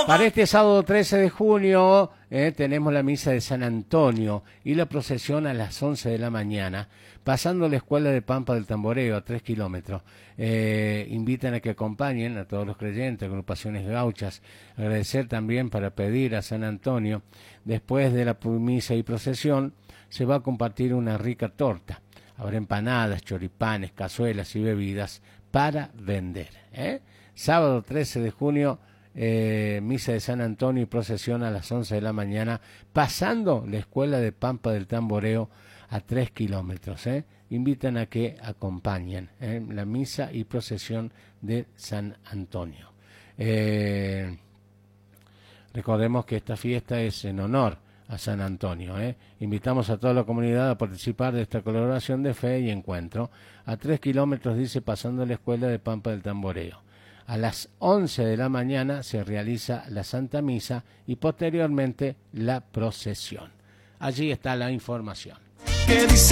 Para este sábado 13 de junio tenemos la misa de San Antonio y la procesión a las 11 de la mañana, pasando la escuela de Pampa del Tamboreo a 3 kilómetros. Invitan a que acompañen a todos los creyentes, agrupaciones gauchas. Agradecer también para pedir a San Antonio, después de la misa y procesión, se va a compartir una rica torta. Habrá empanadas, choripanes, cazuelas y bebidas para vender. Sábado 13 de junio, misa de San Antonio y procesión a las 11 de la mañana, pasando la escuela de Pampa del Tamboreo a 3 kilómetros. Invitan a que acompañen la misa y procesión de San Antonio. Recordemos que esta fiesta es en honor a San Antonio. Invitamos a toda la comunidad a participar de esta colaboración de fe y encuentro. A 3 kilómetros, dice, pasando la escuela de Pampa del Tamboreo. A las 11 de la mañana se realiza la Santa Misa y posteriormente la procesión. Allí está la información.